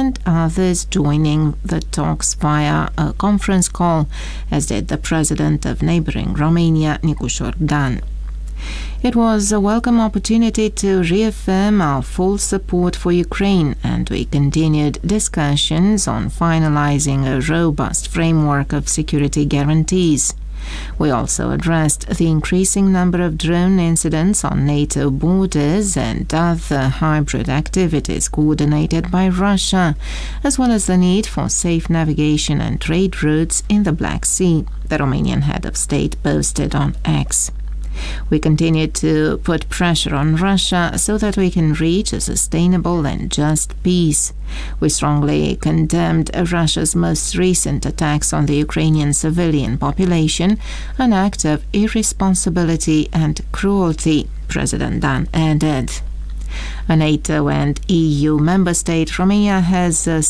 and others joining the talks via a conference call, as did the president of neighboring Romania, Nicu Șordan. It was a welcome opportunity to reaffirm our full support for Ukraine, and we continued discussions on finalizing a robust framework of security guarantees. We also addressed the increasing number of drone incidents on NATO borders and other hybrid activities coordinated by Russia, as well as the need for safe navigation and trade routes in the Black Sea, the Romanian head of state posted on X. We continue to put pressure on Russia so that we can reach a sustainable and just peace. We strongly condemned Russia's most recent attacks on the Ukrainian civilian population, an act of irresponsibility and cruelty, President Dan added. A NATO and EU member state, Romania has a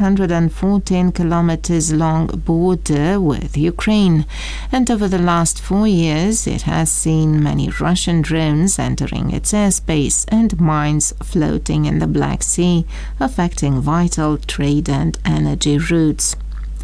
614 kilometers long border with Ukraine, and over the last 4 years it has seen many Russian drones entering its airspace and mines floating in the Black Sea, affecting vital trade and energy routes.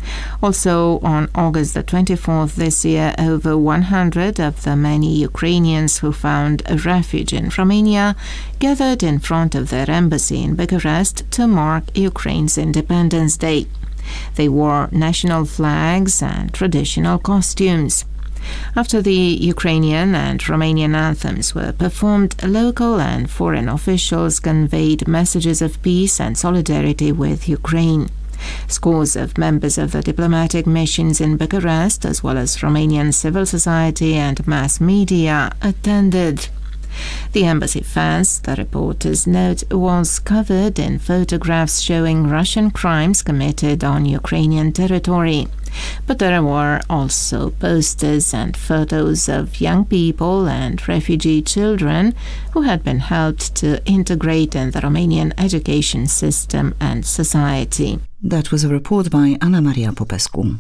Also, on August the 24th this year, over 100 of the many Ukrainians who found a refuge in Romania gathered in front of their embassy in Bucharest to mark Ukraine's Independence Day. They wore national flags and traditional costumes. After the Ukrainian and Romanian anthems were performed, local and foreign officials conveyed messages of peace and solidarity with Ukraine. Scores of members of the diplomatic missions in Bucharest, as well as Romanian civil society and mass media, attended. The embassy fence, the reporters note, was covered in photographs showing Russian crimes committed on Ukrainian territory. But there were also posters and photos of young people and refugee children who had been helped to integrate in the Romanian education system and society. That was a report by Ana Maria Popescu.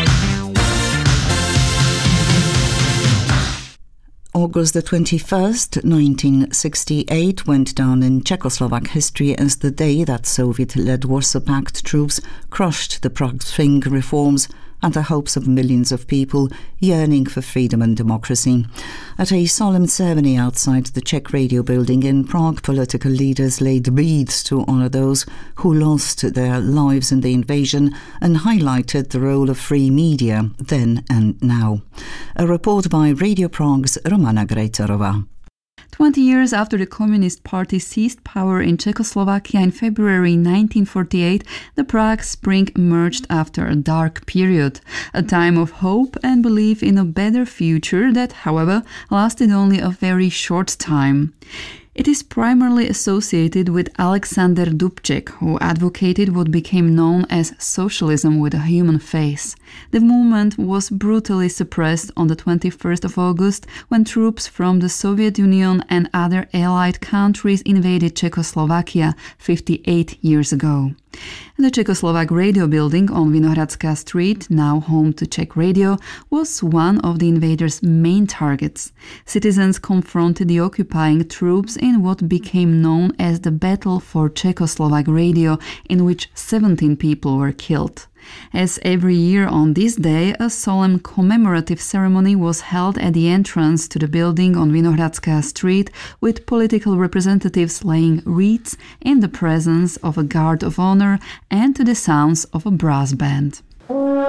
August the 21st, 1968 went down in Czechoslovak history as the day that Soviet-led Warsaw Pact troops crushed the Prague-Spring reforms and the hopes of millions of people yearning for freedom and democracy. At a solemn ceremony outside the Czech Radio building in Prague, political leaders laid wreaths to honour those who lost their lives in the invasion and highlighted the role of free media then and now. A report by Radio Prague's Romana Grejterova. 20 years after the Communist Party seized power in Czechoslovakia in February 1948, the Prague Spring emerged after a dark period, a time of hope and belief in a better future that, however, lasted only a very short time. It is primarily associated with Alexander Dubček, who advocated what became known as socialism with a human face. The movement was brutally suppressed on the 21st of August when troops from the Soviet Union and other allied countries invaded Czechoslovakia 58 years ago. The Czechoslovak Radio building on Vinohradská Street, now home to Czech Radio, was one of the invaders' main targets. Citizens confronted the occupying troops in what became known as the Battle for Czechoslovak Radio, in which 17 people were killed. As every year on this day, a solemn commemorative ceremony was held at the entrance to the building on Vinohradská Street, with political representatives laying wreaths in the presence of a guard of honor and to the sounds of a brass band.